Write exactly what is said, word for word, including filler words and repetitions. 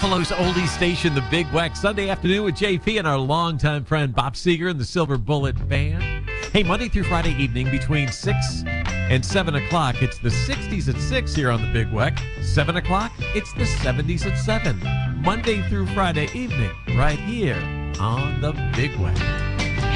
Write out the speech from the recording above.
Buffalo's oldie station, the Big Weck, Sunday afternoon with J P and our longtime friend Bob Seger and the Silver Bullet Band. Hey, Monday through Friday evening between six and seven o'clock, it's the sixties at six here on the Big Weck. seven o'clock, it's the seventies at seven. Monday through Friday evening, right here on the Big Weck.